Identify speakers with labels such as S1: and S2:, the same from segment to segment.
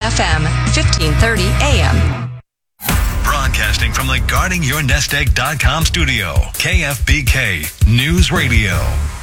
S1: FM, 1530 AM.
S2: Broadcasting from the GuardingYourNestEgg.com studio, KFBK News Radio.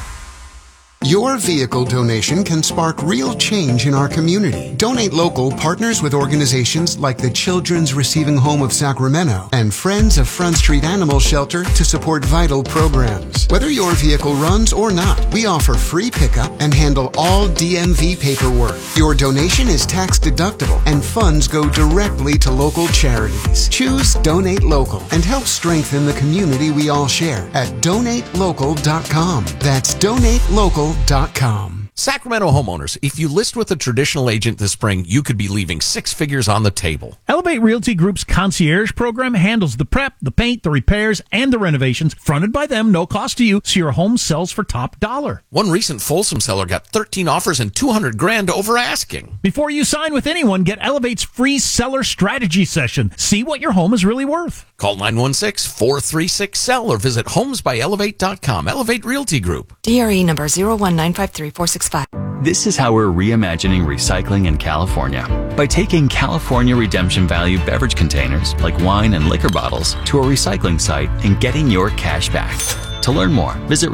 S3: Your vehicle donation can spark real change in our community. Donate Local partners with organizations like the Children's Receiving Home of Sacramento and Friends of Front Street Animal Shelter to support vital programs. Whether your vehicle runs or not, we offer free pickup and handle all DMV paperwork. Your donation is tax deductible and funds go directly to local charities. Choose Donate Local and help strengthen the community we all share at donatelocal.com. That's donatelocal.com.
S4: Sacramento homeowners, if you list with a traditional agent this spring, you could be leaving six figures on the table.
S5: Elevate Realty Group's concierge program handles the prep, the paint, the repairs, and the renovations, fronted by them, no cost to you, so your home sells for top dollar.
S4: One recent Folsom seller got 13 offers and $200,000 over asking.
S5: Before you sign with anyone, get Elevate's free seller strategy session. See what your home is really worth.
S4: Call 916-436-SELL or visit homesbyelevate.com. Elevate Realty Group.
S1: DRE number 0195346.
S6: This is how we're reimagining recycling in California. By taking California redemption value beverage containers, like wine and liquor bottles, to a recycling site and getting your cash back. To learn more, visit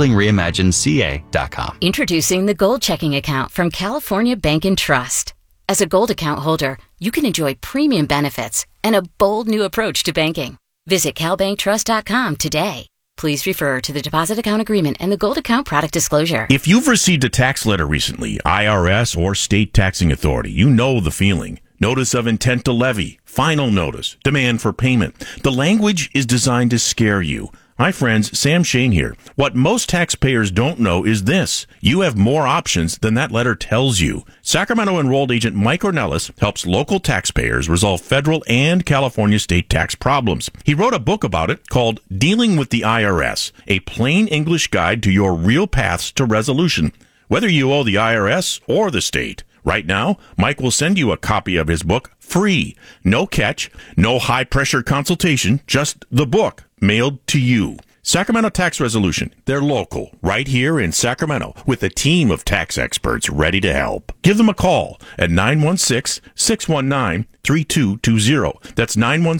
S6: recyclingreimagineca.com.
S7: Introducing the Gold Checking Account from California Bank and Trust. As a Gold account holder, you can enjoy premium benefits and a bold new approach to banking. Visit calbanktrust.com today. Please refer to the deposit account agreement and the Gold account product disclosure.
S8: If you've received a tax letter recently, IRS or state taxing authority, you know the feeling. Notice of intent to levy, final notice, demand for payment. The language is designed to scare you. Hi friends, Sam Shane here. What most taxpayers don't know is this. You have more options than that letter tells you. Sacramento enrolled agent Mike Ornelas helps local taxpayers resolve federal and California state tax problems. He wrote a book about it called Dealing with the IRS, a plain English guide to your real paths to resolution, whether you owe the IRS or the state. Right now, Mike will send you a copy of his book free. No catch, no high-pressure consultation, just the book mailed to you. Sacramento Tax Resolution. They're local, right here in Sacramento, with a team of tax experts ready to help. Give them a call at 916-619-3220. That's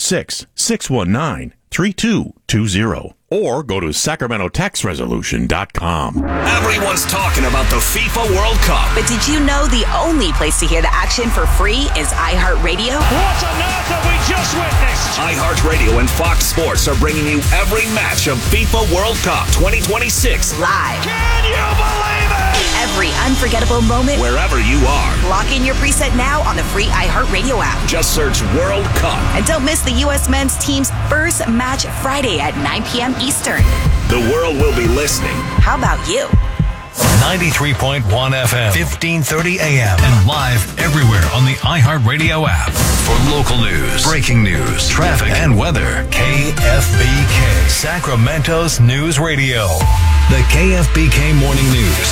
S8: 916-619-3220. Or go to sacramentotaxresolution.com.
S2: Everyone's talking about the FIFA World Cup.
S9: But did you know the only place to hear the action for free is iHeartRadio?
S10: What on earth have we just witnessed?
S2: iHeartRadio and Fox Sports are bringing you every match of FIFA World Cup 2026
S9: live.
S10: Can you believe it?
S9: Every unforgettable moment,
S2: wherever you are.
S9: Lock in your preset now on the free iHeartRadio app.
S2: Just search World Cup.
S9: And don't miss the U.S. men's team's first match Friday at 9 p.m. Eastern.
S2: The world will be listening.
S9: How about you?
S2: 93.1 FM, 1530 AM, and live everywhere on the iHeartRadio app. For local news, breaking news, traffic, and weather, KFBK, Sacramento's News Radio. The KFBK Morning News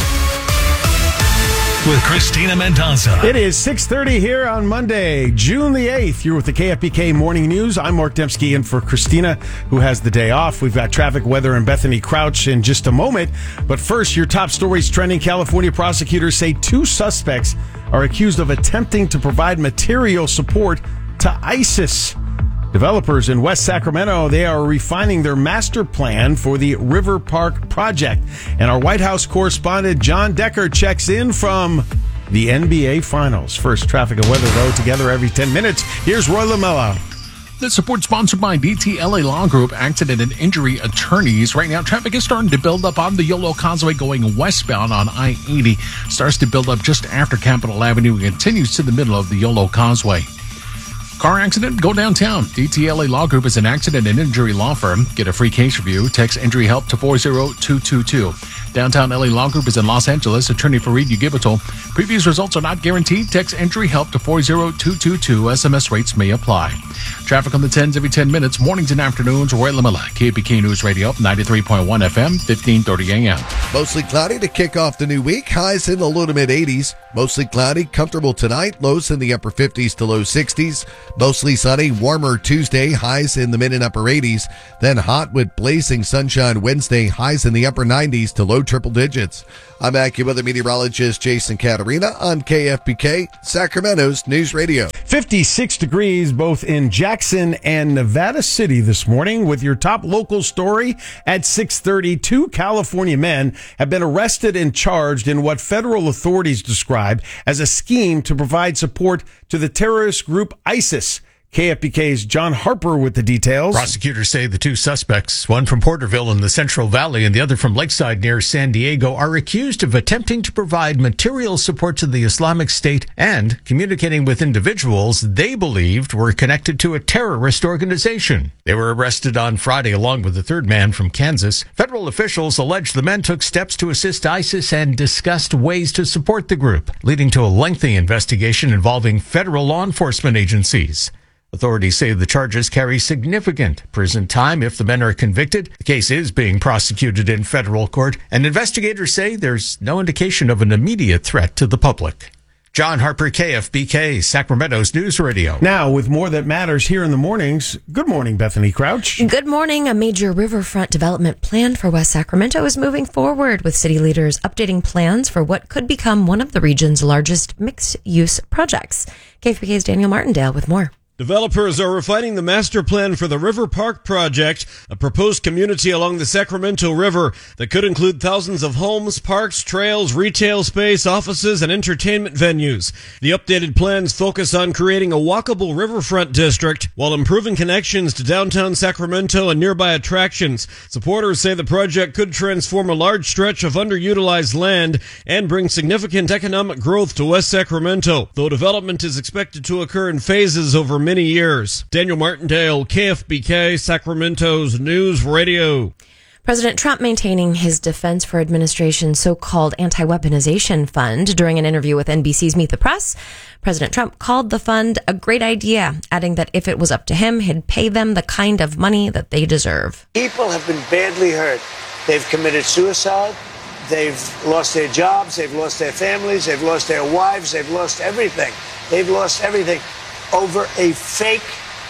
S2: with Christina Mendoza.
S5: It is 6:30 here on Monday, June the 8th. You're with the KFBK Morning News. I'm Mark Dembski in for Christina, who has the day off. We've got traffic, weather, and Bethany Crouch in just a moment. But first, your top stories trending. California prosecutors say 2 suspects are accused of attempting to provide material support to ISIS. Developers in West Sacramento, they are refining their master plan for the River Park project. And our White House correspondent John Decker checks in from the NBA Finals. First, traffic and weather, though, together every 10 minutes. Here's Roy Lamella.
S11: This support sponsored by DTLA Law Group, Accident and Injury Attorneys. Right now, traffic is starting to build up on the Yolo Causeway going westbound on I-80. Starts to build up just after Capitol Avenue and continues to the middle of the Yolo Causeway. Car accident? Go downtown. DTLA Law Group is an accident and injury law firm. Get a free case review. Text injury help to 40222. Downtown LA Law Group is in Los Angeles. Attorney Fareed Ugibatul. Previous results are not guaranteed. Text injury help to 40222. SMS rates may apply. Traffic on the 10s every 10 minutes. Mornings and afternoons. Roy Lamella, KBK News Radio, 93.1 FM, 1530 AM.
S12: Mostly cloudy to kick off the new week. Highs in the low to mid 80s. Mostly cloudy, comfortable tonight. Lows in the upper 50s to low 60s. Mostly sunny, warmer Tuesday. Highs in the mid and upper 80s. Then hot with blazing sunshine Wednesday. Highs in the upper 90s to low triple digits. I'm AccuWeather meteorologist Jason Caterina on KFBK, Sacramento's News Radio.
S5: 56 degrees both in Jackson and Nevada City this morning. With your top local story at 6:30, 2 California men have been arrested and charged in what federal authorities describe as a scheme to provide support to the terrorist group ISIS. KFBK's John Harper with the details.
S13: Prosecutors say the two suspects, one from Porterville in the Central Valley and the other from Lakeside near San Diego, are accused of attempting to provide material support to the Islamic State and communicating with individuals they believed were connected to a terrorist organization. They were arrested on Friday along with the third man from Kansas. Federal officials allege the men took steps to assist ISIS and discussed ways to support the group, leading to a lengthy investigation involving federal law enforcement agencies. Authorities say the charges carry significant prison time if the men are convicted. The case is being prosecuted in federal court, and investigators say there's no indication of an immediate threat to the public. John Harper, KFBK, Sacramento's News Radio.
S5: Now, with more that matters here in the mornings, good morning, Bethany Crouch.
S1: Good morning. A major riverfront development plan for West Sacramento is moving forward, with city leaders updating plans for what could become one of the region's largest mixed-use projects. KFBK's Daniel Martindale with more.
S14: Developers are refining the master plan for the River Park project, a proposed community along the Sacramento River that could include thousands of homes, parks, trails, retail space, offices, and entertainment venues. The updated plans focus on creating a walkable riverfront district while improving connections to downtown Sacramento and nearby attractions. Supporters say the project could transform a large stretch of underutilized land and bring significant economic growth to West Sacramento, though development is expected to occur in phases over many years. Daniel Martindale, KFBK, Sacramento's News Radio.
S1: President Trump maintaining his Defense for Administration's so-called anti-weaponization fund. During an interview with NBC's Meet the Press, President Trump called the fund a great idea, adding that if it was up to him, he'd pay them the kind of money that they deserve.
S15: People have been badly hurt. They've committed suicide. They've lost their jobs. They've lost their families. They've lost their wives. They've lost everything. They've lost everything over a fake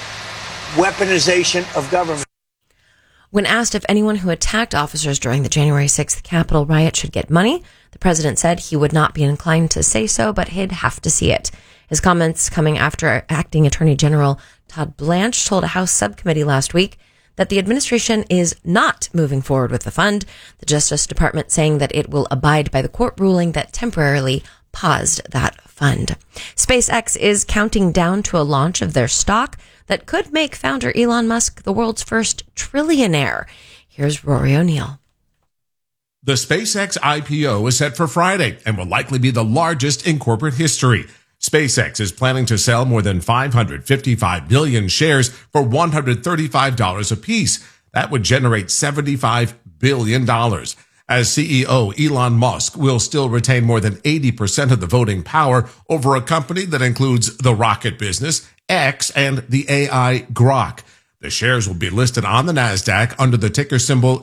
S15: weaponization of government.
S1: When asked if anyone who attacked officers during the January 6th Capitol riot should get money, the president said he would not be inclined to say so, but he'd have to see it. His comments coming after Acting Attorney General Todd Blanche told a House subcommittee last week that the administration is not moving forward with the fund, the Justice Department saying that it will abide by the court ruling that temporarily paused that fund. SpaceX is counting down to a launch of their stock that could make founder Elon Musk the world's first trillionaire. Here's Rory O'Neill.
S16: The SpaceX IPO is set for Friday and will likely be the largest in corporate history. SpaceX is planning to sell more than 555 million shares for $135 apiece. That would generate $75 billion. As CEO, Elon Musk will still retain more than 80% of the voting power over a company that includes the rocket business, X, and the AI Grok. The shares will be listed on the NASDAQ under the ticker symbol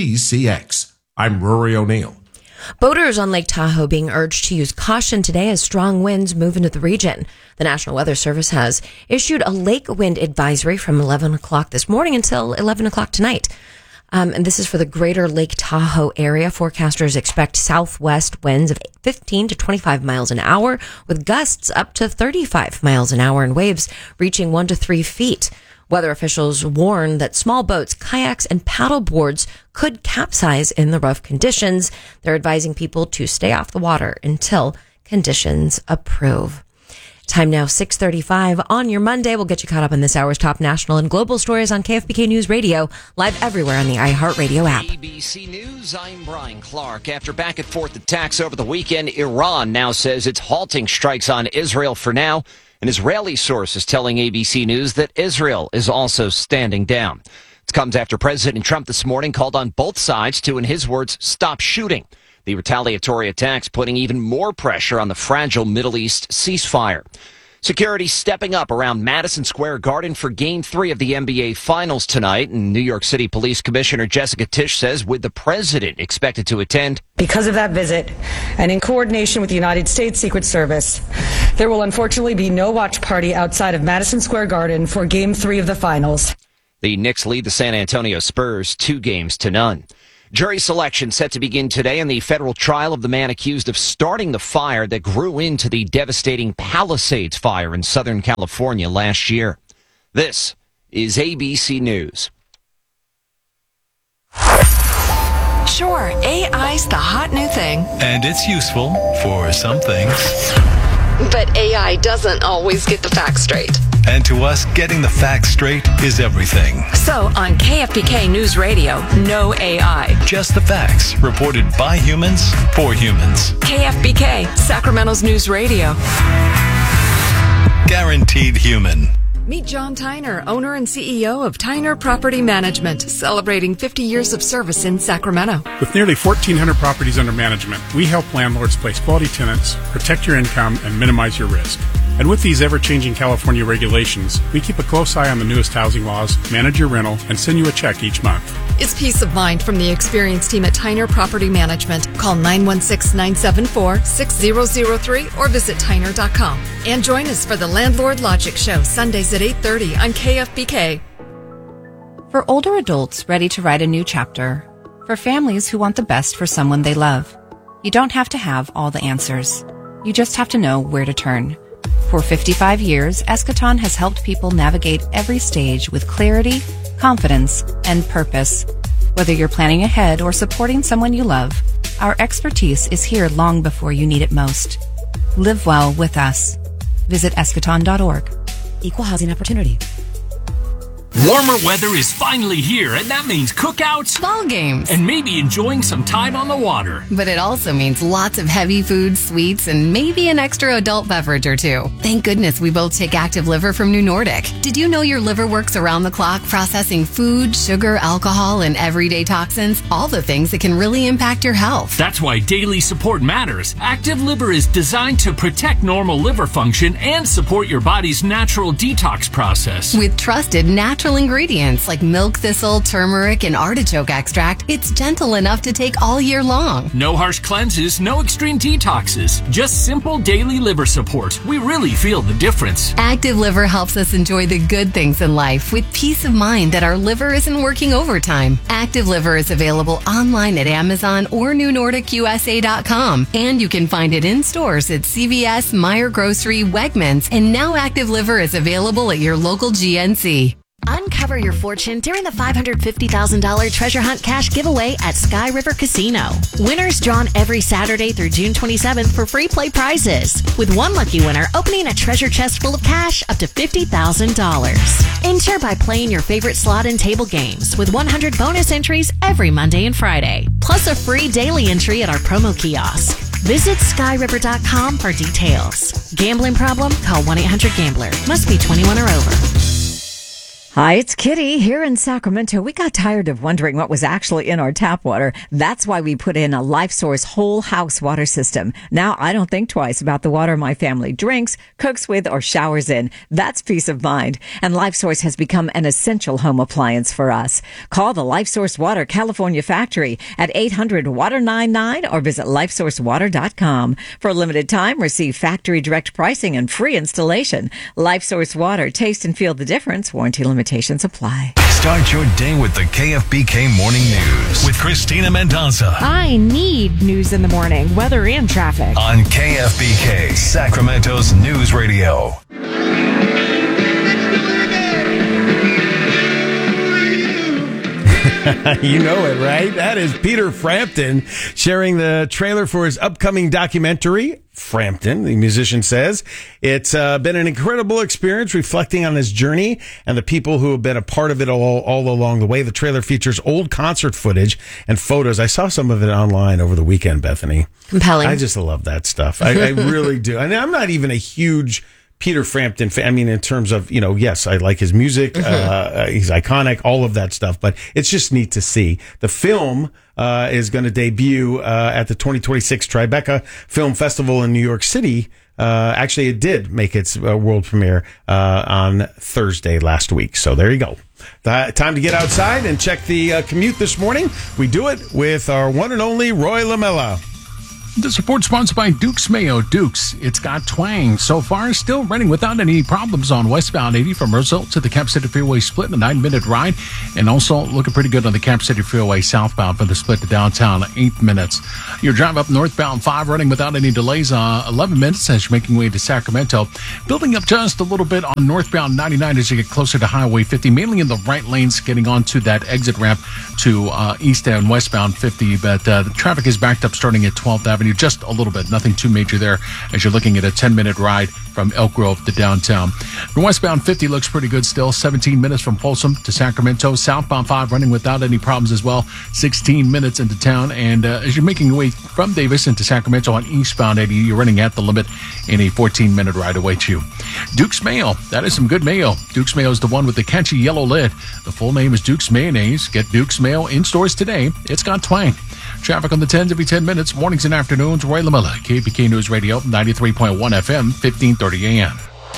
S16: SPCX. I'm Rory O'Neill.
S1: Boaters on Lake Tahoe being urged to use caution today as strong winds move into the region. The National Weather Service has issued a lake wind advisory from 11 o'clock this morning until 11 o'clock tonight. And this is for the greater Lake Tahoe area. Forecasters expect southwest winds of 15 to 25 miles an hour, with gusts up to 35 miles an hour and waves reaching 1 to 3 feet. Weather officials warn that small boats, kayaks, and paddle boards could capsize in the rough conditions. They're advising people to stay off the water until conditions approve. Time now, 6:35 on your Monday. We'll get you caught up on this hour's top national and global stories on KFBK News Radio, live everywhere on the iHeartRadio app.
S17: ABC News, I'm Brian Clark. After back-and-forth attacks over the weekend, Iran now says it's halting strikes on Israel for now. An Israeli source is telling ABC News that Israel is also standing down. It comes after President Trump this morning called on both sides to, in his words, stop shooting. The retaliatory attacks putting even more pressure on the fragile Middle East ceasefire. Security stepping up around Madison Square Garden for Game 3 of the NBA Finals tonight. And New York City Police Commissioner Jessica Tisch says with the president expected to attend.
S18: Because of that visit, and in coordination with the United States Secret Service, there will unfortunately be no watch party outside of Madison Square Garden for Game 3 of the Finals.
S17: The Knicks lead the San Antonio Spurs 2-0. Jury selection set to begin today in the federal trial of the man accused of starting the fire that grew into the devastating Palisades fire in Southern California last year. This is ABC News.
S19: Sure, AI's the hot new thing.
S2: And it's useful for some things.
S19: But AI doesn't always get the facts straight.
S2: And to us, getting the facts straight is everything.
S19: So on KFBK News Radio, no AI.
S2: Just the facts, reported by humans, for humans.
S19: KFBK, Sacramento's News Radio.
S2: Guaranteed human.
S19: Meet John Tyner, owner and CEO of Tyner Property Management, celebrating 50 years of service in Sacramento.
S20: With nearly 1,400 properties under management, we help landlords place quality tenants, protect your income, and minimize your risk. And with these ever-changing California regulations, we keep a close eye on the newest housing laws, manage your rental, and send you a check each month.
S19: It's peace of mind from the experienced team at Tyner Property Management. Call 916-974-6003 or visit Tyner.com. And join us for the Landlord Logic Show, Sundays at 8:30 on KFBK.
S21: For older adults ready to write a new chapter, for families who want the best for someone they love, you don't have to have all the answers. You just have to know where to turn. For 55 years, Eschaton has helped people navigate every stage with clarity, confidence, and purpose. Whether you're planning ahead or supporting someone you love, our expertise is here long before you need it most. Live well with us. Visit eschaton.org.
S1: Equal housing opportunity.
S22: Warmer weather is finally here, and that means cookouts,
S23: ball games,
S22: and maybe enjoying some time on the water.
S23: But it also means lots of heavy foods, sweets, and maybe an extra adult beverage or two. Thank goodness we both take Active Liver from New Nordic. Did you know your liver works around the clock processing food, sugar, alcohol, and everyday toxins? All the things that can really impact your health.
S22: That's why daily support matters. Active Liver is designed to protect normal liver function and support your body's natural detox process.
S23: With trusted natural ingredients like milk thistle, turmeric, and artichoke extract, it's gentle enough to take all year long.
S22: No harsh cleanses, no extreme detoxes, just simple daily liver support. We really feel the difference.
S23: Active Liver helps us enjoy the good things in life with peace of mind that our liver isn't working overtime. Active Liver is available online at Amazon or NewNordicUSA.com, and you can find it in stores at CVS, Meijer Grocery, Wegmans, and now Active Liver is available at your local GNC.
S24: Uncover your fortune during the $550,000 treasure hunt cash giveaway at Sky River Casino. Winners drawn every Saturday through June 27th for free play prizes, with one lucky winner opening a treasure chest full of cash up to $50,000. Enter by playing your favorite slot and table games with 100 bonus entries every Monday and Friday, plus a free daily entry at our promo kiosk. Visit skyriver.com for details. Gambling problem? Call 1-800-GAMBLER. Must be 21 or over.
S25: Hi, it's Kitty here in Sacramento. We got tired of wondering what was actually in our tap water. That's why we put in a LifeSource whole house water system. Now I don't think twice about the water my family drinks, cooks with, or showers in. That's peace of mind. And LifeSource has become an essential home appliance for us. Call the LifeSource Water California factory at 800-WATER-99 or visit LifeSourceWater.com. For a limited time, receive factory direct pricing and free installation. LifeSource Water. Taste and feel the difference. Warranty limitations apply.
S2: Start your day with the KFBK Morning News with Christina Mendoza.
S26: I need news in the morning, weather and traffic.
S2: On KFBK, Sacramento's News Radio.
S5: You know it, right? That is Peter Frampton sharing the trailer for his upcoming documentary, Frampton. The musician says it's been an incredible experience reflecting on his journey and the people who have been a part of it all along the way. The trailer features old concert footage and photos. I saw some of it online over the weekend, Bethany.
S1: Compelling.
S5: I just love that stuff. I really do. And I'm not even a huge Peter Frampton fan. I mean, in terms of, yes, I like his music. He's iconic, all of that stuff, but it's just neat to see. The film is going to debut at the 2026 Tribeca Film Festival in New York City. Actually, it did make its world premiere on Thursday last week. So there you go. Time to get outside and check the commute this morning. We do it with our one and only Roy Lamella.
S11: The support sponsored by Duke's Mayo. Duke's, it's got twang. So far, still running without any problems on westbound 80 from Roselle to the Cap City Freeway split in a 9-minute ride. And also looking pretty good on the Cap City Freeway southbound for the split to downtown, 8 minutes. Your drive up northbound 5 running without any delays, 11 minutes as you're making way to Sacramento. Building up just a little bit on northbound 99 as you get closer to Highway 50, mainly in the right lanes getting onto that exit ramp to east and westbound 50. But the traffic is backed up starting at 12th Avenue. Just a little bit, nothing too major there as you're looking at a 10-minute ride from Elk Grove to downtown. From westbound 50 looks pretty good still, 17 minutes from Folsom to Sacramento. Southbound 5 running without any problems as well, 16 minutes into town. And as you're making your way from Davis into Sacramento on eastbound 80, you're running at the limit and a 14-minute ride awaits you. Duke's Mayo, that is some good mayo. Duke's Mayo is the one with the catchy yellow lid. The full name is Duke's Mayonnaise. Get Duke's Mayo in stores today. It's got twang. Traffic on the 10s every 10 minutes, mornings and afternoons. Roy LaMilla, KPK News Radio, 93.1 FM, 1530 AM.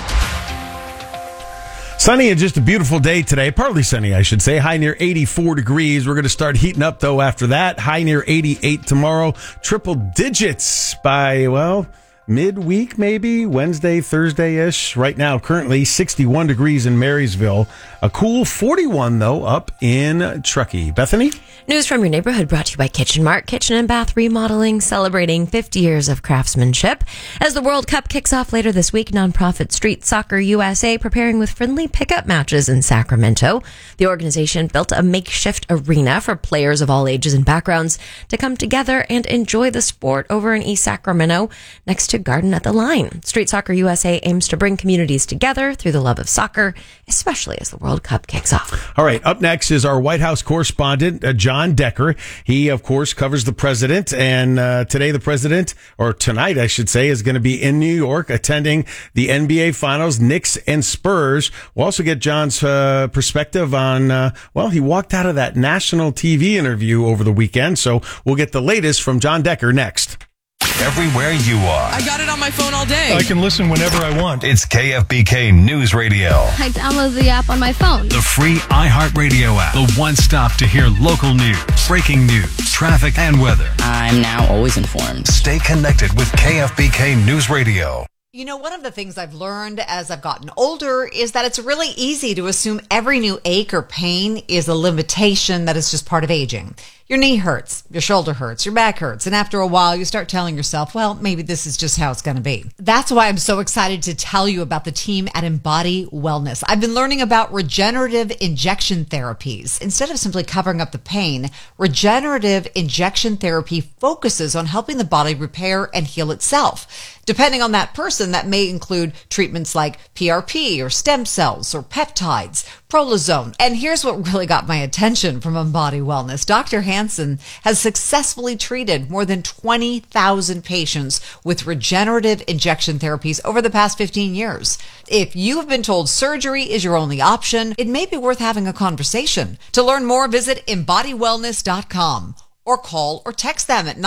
S5: Sunny and just a beautiful day today. Partly sunny, I should say. High near 84 degrees. We're going to start heating up, though, after that. High near 88 tomorrow. Triple digits by, well, midweek maybe, Wednesday, Thursday-ish. Right now, currently 61 degrees in Marysville. A cool 41, though, up in Truckee. Bethany?
S1: News from your neighborhood brought to you by Kitchen Mart, kitchen and bath remodeling, celebrating 50 years of craftsmanship. As the World Cup kicks off later this week, nonprofit Street Soccer USA preparing with friendly pickup matches in Sacramento. The organization built a makeshift arena for players of all ages and backgrounds to come together and enjoy the sport over in East Sacramento next to Garden at the Line. Street Soccer USA aims to bring communities together through the love of soccer, especially as the World Cup kicks off.
S5: All right, up next is our White House correspondent, John Decker. He, of course, covers the president, and today the president, or tonight, I should say, is going to be in New York attending the NBA Finals, Knicks and Spurs. We'll also get John's perspective on, he walked out of that national TV interview over the weekend, so we'll get the latest from John Decker next.
S2: Everywhere you are.
S3: I got it on my phone all day.
S4: I can listen whenever I want.
S2: It's KFBK News Radio.
S6: I download the app on my phone.
S2: The free iHeartRadio app. The one stop to hear local news, breaking news, traffic, and weather.
S7: I'm now always informed.
S2: Stay connected with KFBK News Radio.
S8: You know, one of the things I've learned as I've gotten older is that it's really easy to assume every new ache or pain is a limitation that is just part of aging. Your knee hurts, your shoulder hurts, your back hurts, and after a while you start telling yourself, well, maybe this is just how it's going to be. That's why I'm so excited to tell you about the team at Embody Wellness. I've been learning about regenerative injection therapies. Instead of simply covering up the pain, regenerative injection therapy focuses on helping the body repair and heal itself. Depending on that person, that may include treatments like PRP or stem cells or peptides, Prolozone. And here's what really got my attention from Embody Wellness. Dr. Hansen has successfully treated more than 20,000 patients with regenerative injection therapies over the past 15 years. If you've been told surgery is your only option, it may be worth having a conversation. To learn more, visit embodywellness.com. or call or text them at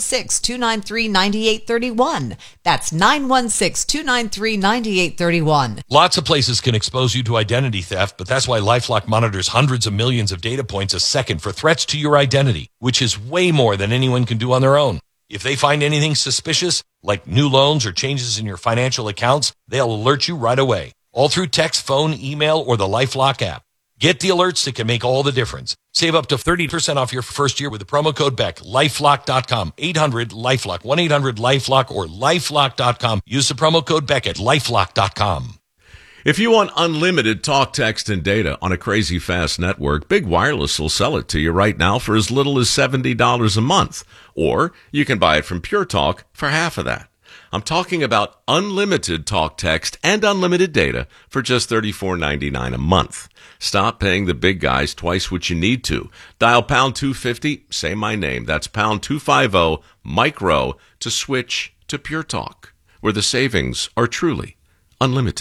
S8: 916-293-9831. That's 916-293-9831.
S10: Lots of places can expose you to identity theft, but that's why LifeLock monitors hundreds of millions of data points a second for threats to your identity, which is way more than anyone can do on their own. If they find anything suspicious, like new loans or changes in your financial accounts, they'll alert you right away, all through text, phone, email, or the LifeLock app. Get the alerts that can make all the difference. Save up to 30% off your first year with the promo code BECK. LifeLock.com. 800-LifeLock. 1-800-LifeLock or LifeLock.com. Use the promo code BECK at LifeLock.com.
S27: If you want unlimited talk, text, and data on a crazy fast network, Big Wireless will sell it to you right now for as little as $70 a month. Or you can buy it from Pure Talk for half of that. I'm talking about unlimited talk, text, and unlimited data for just $34.99 a month. Stop paying the big guys twice what you need to. Dial pound 250, say my name. That's pound 250, micro, to switch to Pure Talk, where the savings are truly unlimited.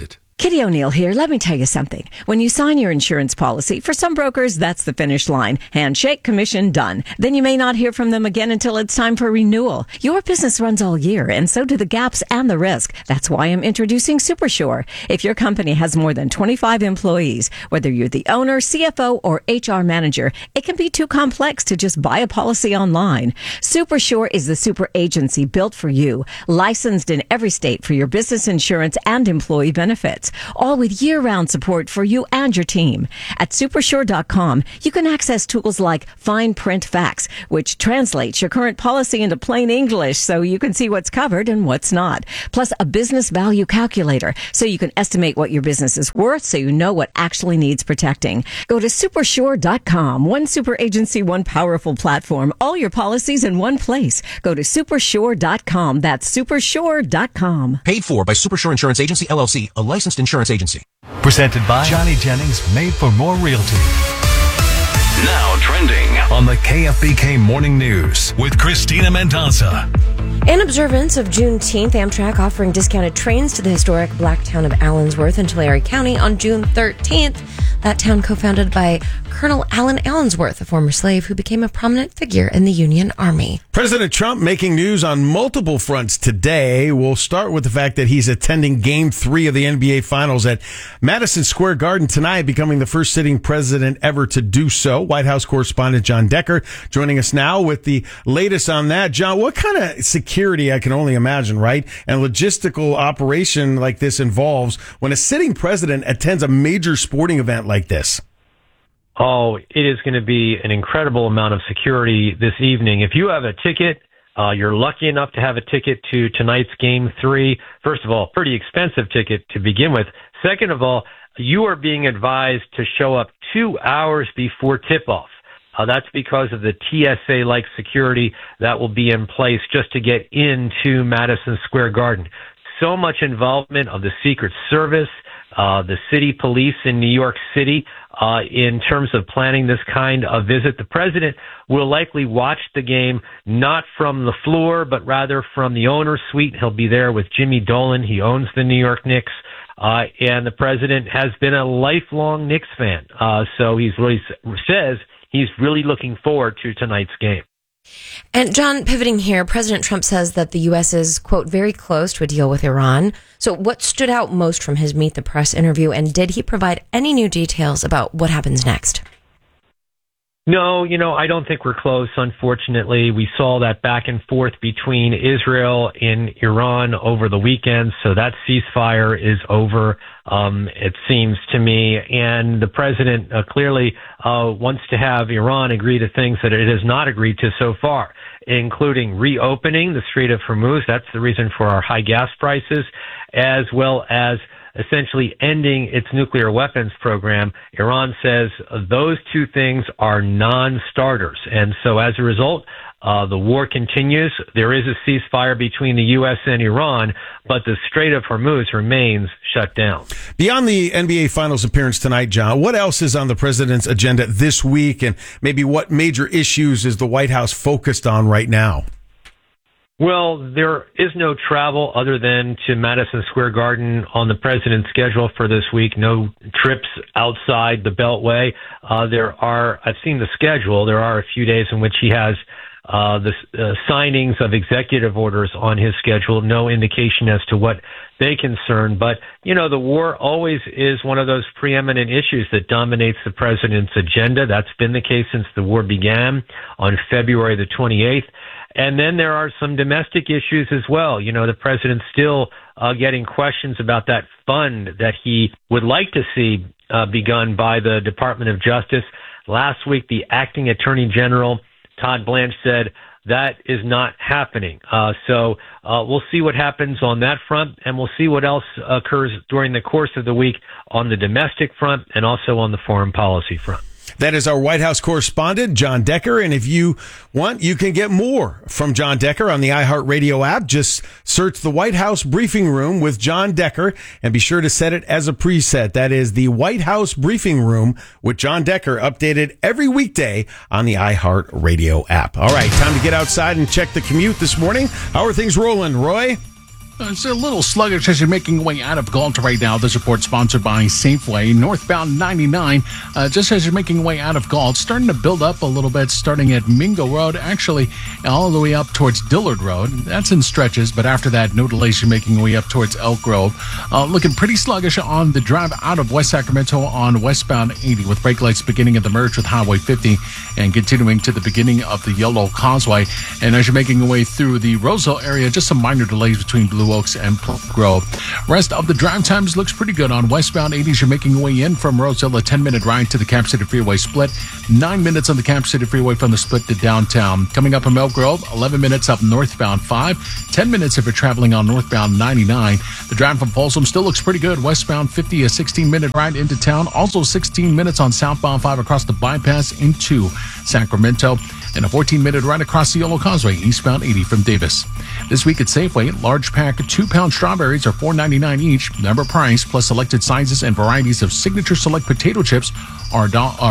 S25: Kitty O'Neill here. Let me tell you something. When you sign your insurance policy, for some brokers, that's the finish line. Handshake, commission, done. Then you may not hear from them again until it's time for renewal. Your business runs all year, and so do the gaps and the risk. That's why I'm introducing SuperSure. If your company has more than 25 employees, whether you're the owner, CFO, or HR manager, it can be too complex to just buy a policy online. SuperSure is the super agency built for you, licensed in every state for your business insurance and employee benefits, all with year-round support for you and your team. At supersure.com, you can access tools like Fine Print Facts, which translates your current policy into plain English so you can see what's covered and what's not. Plus a business value calculator so you can estimate what your business is worth so you know what actually needs protecting. Go to supersure.com. One super agency, one powerful platform. All your policies in one place. Go to supersure.com. That's supersure.com.
S3: Paid for by Supersure Insurance Agency, LLC, a licensed insurance agency.
S2: Presented by Johnny Jennings, made for more realty. Now trending on the KFBK Morning News with Christina Mendoza.
S1: In observance of Juneteenth, Amtrak offering discounted trains to the historic black town of Allensworth in Tulare County on June 13th. That town co-founded by Colonel Allen Allensworth, a former slave who became a prominent figure in the Union Army.
S5: President Trump making news on multiple fronts today. We'll start with the fact that he's attending Game 3 of the NBA Finals at Madison Square Garden tonight, becoming the first sitting president ever to do so. White House correspondent John Decker joining us now with the latest on that. John, what kind of security, I can only imagine, right, and logistical operation like this involves when a sitting president attends a major sporting event like this?
S4: Oh, it is going to be an incredible amount of security this evening. If you have a ticket, you're lucky enough to have a ticket to tonight's Game 3. First of all, pretty expensive ticket to begin with. Second of all, you are being advised to show up 2 hours before tip-off. That's because of the TSA-like security that will be in place just to get into Madison Square Garden. So much involvement of the Secret Service, the city police in New York City, in terms of planning this kind of visit. The president will likely watch the game not from the floor, but rather from the owner's suite. He'll be there with Jimmy Dolan. He owns the New York Knicks. And the president has been a lifelong Knicks fan. So he says he's really looking forward to tonight's game.
S1: And John, pivoting here, President Trump says that the U.S. is, quote, very close to a deal with Iran. So what stood out most from his Meet the Press interview, and did he provide any new details about what happens next?
S4: No, I don't think we're close, unfortunately. We saw that back and forth between Israel and Iran over the weekend, so that ceasefire is over, it seems to me. And the president clearly wants to have Iran agree to things that it has not agreed to so far, including reopening the Strait of Hormuz. That's the reason for our high gas prices, as well as essentially ending its nuclear weapons program. Iran says those two things are non-starters. And so as a result, the war continues. There is a ceasefire between the U.S. and Iran, but the Strait of Hormuz remains shut down.
S5: Beyond the NBA Finals appearance tonight, John, what else is on the president's agenda this week, and maybe what major issues is the White House focused on right now?
S4: Well, there is no travel other than to Madison Square Garden on the president's schedule for this week. No trips outside the Beltway. I've seen the schedule. There are a few days in which he has the signings of executive orders on his schedule. No indication as to what they concern. But, the war always is one of those preeminent issues that dominates the president's agenda. That's been the case since the war began on February the 28th. And then there are some domestic issues as well. The president's still getting questions about that fund that he would like to see begun by the Department of Justice. Last week, the acting attorney general, Todd Blanche, said that is not happening. So we'll see what happens on that front, and we'll see what else occurs during the course of the week on the domestic front and also on the foreign policy front.
S5: That is our White House correspondent, John Decker. And if you want, you can get more from John Decker on the iHeartRadio app. Just search the White House Briefing Room with John Decker and be sure to set it as a preset. That is the White House Briefing Room with John Decker, updated every weekday on the iHeartRadio app. All right, time to get outside and check the commute this morning. How are things rolling, Roy?
S11: It's a little sluggish as you're making your way out of Galt right now. This report sponsored by Safeway. Northbound 99, just as you're making your way out of Galt, starting to build up a little bit, starting at Mingo Road, actually all the way up towards Dillard Road. That's in stretches, but after that, no delays. You're making your way up towards Elk Grove. Looking pretty sluggish on the drive out of West Sacramento on westbound 80, with brake lights beginning at the merge with Highway 50 and continuing to the beginning of the Yellow Causeway. And as you're making your way through the Roseville area, just some minor delays between Blue Oaks and Plum Grove. Rest of the drive times looks pretty good on westbound 80s. You're making your way in from Roseville, a 10-minute ride to the Cap City Freeway split, 9 minutes on the Cap City Freeway from the split to downtown. Coming up from Elk Grove, 11 minutes up northbound 5, 10 minutes if you're traveling on northbound 99. The drive from Folsom still looks pretty good. Westbound 50, a 16-minute ride into town. Also 16 minutes on southbound 5 across the bypass into Sacramento. And a 14-minute ride across the Yellow Causeway, eastbound 80 from Davis. This week at Safeway, large pack 2-pound strawberries are $4.99 each. Member price plus selected sizes and varieties of Signature Select potato chips are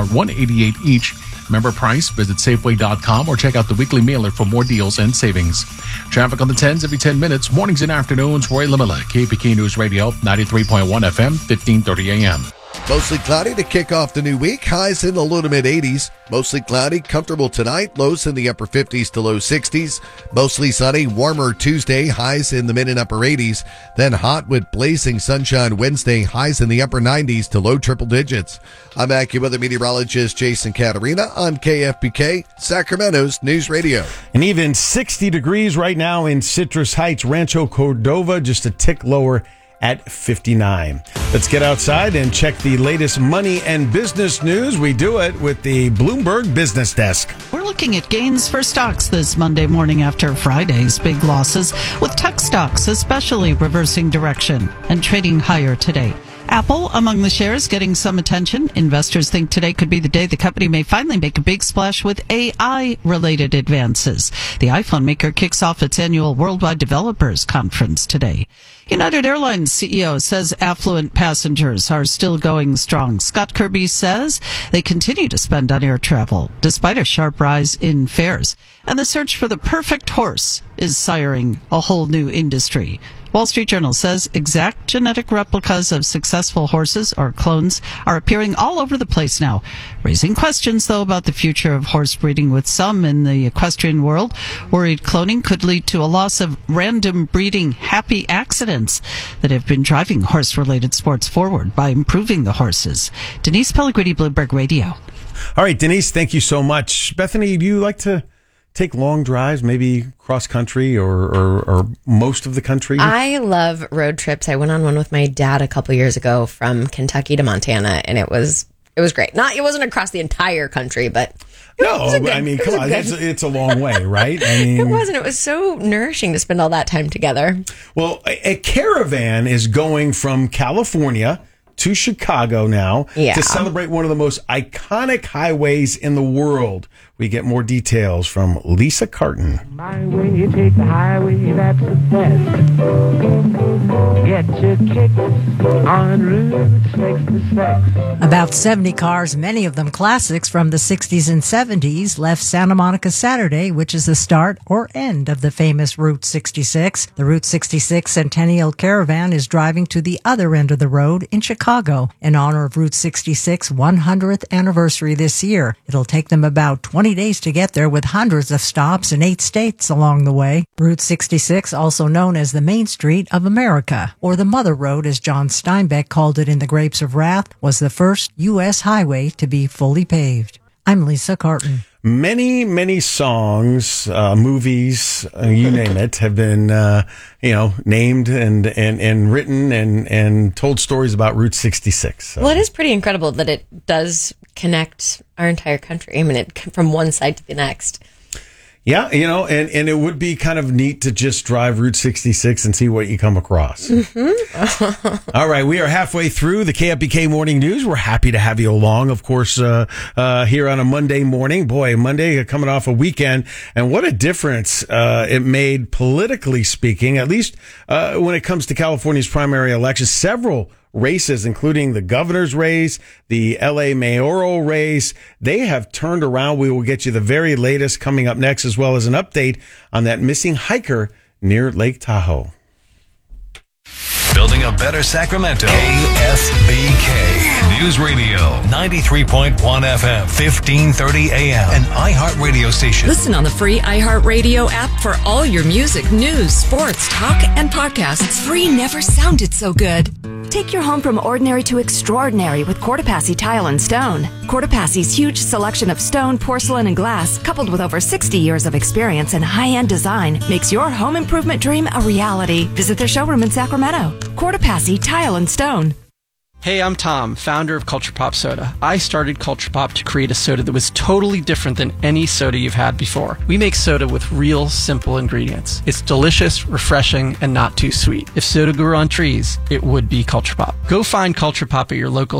S11: $1.88 each. Member price, visit Safeway.com or check out the weekly mailer for more deals and savings. Traffic on the 10s every 10 minutes, mornings and afternoons. Roy Lamella, KPK News Radio, 93.1 FM, 1530 AM.
S9: Mostly cloudy to kick off the new week. Highs in the low to mid 80s. Mostly cloudy, comfortable tonight. Lows in the upper 50s to low 60s. Mostly sunny, warmer Tuesday. Highs in the mid and upper 80s. Then hot with blazing sunshine Wednesday. Highs in the upper 90s to low triple digits. I'm AccuWeather meteorologist Jason Caterina on KFBK, Sacramento's News Radio.
S5: And even 60 degrees right now in Citrus Heights, Rancho Cordova, just a tick lower at 59. Let's get outside and check the latest money and business news. We do it with the Bloomberg Business Desk.
S12: We're looking at gains for stocks this Monday morning after Friday's big losses, with tech stocks especially reversing direction and trading higher today. Apple among the shares getting some attention. Investors think today could be the day the company may finally make a big splash with AI-related advances. The iPhone maker kicks off its annual Worldwide Developers Conference today. United Airlines CEO says affluent passengers are still going strong. Scott Kirby says they continue to spend on air travel despite a sharp rise in fares. And the search for the perfect horse is siring a whole new industry. Wall Street Journal says exact genetic replicas of successful horses or clones are appearing all over the place now, raising questions, though, about the future of horse breeding, with some in the equestrian world worried cloning could lead to a loss of random breeding happy accidents that have been driving horse-related sports forward by improving the horses. Denise Pellegrini, Bloomberg Radio.
S5: All right, Denise, thank you so much. Bethany, do you like to take long drives, maybe cross country or most of the country?
S1: I love road trips. I went on one with my dad a couple years ago from Kentucky to Montana, and it was great. It wasn't across the entire country, but come
S5: on, it's a long way, right? I mean,
S1: it wasn't. It was so nourishing to spend all that time together.
S5: Well, a caravan is going from California to Chicago now to celebrate one of the most iconic highways in the world. We get more details from Lisa Carton.
S13: My way, take the highway, that's the best. Get your kicks on Route 66.
S14: About 70 cars, many of them classics from the 60s and 70s, left Santa Monica Saturday, which is the start or end of the famous Route 66. The Route 66 Centennial Caravan is driving to the other end of the road in Chicago in honor of Route 66 100th anniversary this year. It'll take them about 20 days to get there, with hundreds of stops in 8 states along the way. Route 66, also known as the Main Street of America, or the Mother Road as John Steinbeck called it in The Grapes of Wrath, was the first U.S. highway to be fully paved. I'm Lisa Carton.
S5: Many, many songs, movies, you name it, have been, named and written and told stories about Route 66. So.
S1: Well, it is pretty incredible that it does connect our entire country. I mean, it from one side to the next.
S5: Yeah, and it would be kind of neat to just drive Route 66 and see what you come across. Mm-hmm. All right, we are halfway through the KFBK Morning News. We're happy to have you along, of course, here on a Monday morning. Boy, Monday coming off a weekend, and what a difference it made politically speaking, at least when it comes to California's primary elections. Several races, including the governor's race, the LA mayoral race, they have turned around. We will get you the very latest coming up next, as well as an update on that missing hiker near Lake Tahoe.
S2: Building a better Sacramento. KFBK News Radio 93.1 FM, 1530 AM, an iHeartRadio station.
S15: Listen on the free iHeartRadio app for all your music, news, sports, talk, and podcasts. Free never sounded so good.
S26: Take your home from ordinary to extraordinary with Courtepassi Tile and Stone. Courtepassi's huge selection of stone, porcelain, and glass, coupled with over 60 years of experience and high-end design, makes your home improvement dream a reality. Visit their showroom in Sacramento. Courtepassi Tile and Stone.
S16: Hey, I'm Tom, founder of Culture Pop Soda. I started Culture Pop to create a soda that was totally different than any soda you've had before. We make soda with real, simple ingredients. It's delicious, refreshing, and not too sweet. If soda grew on trees, it would be Culture Pop. Go find Culture Pop at your local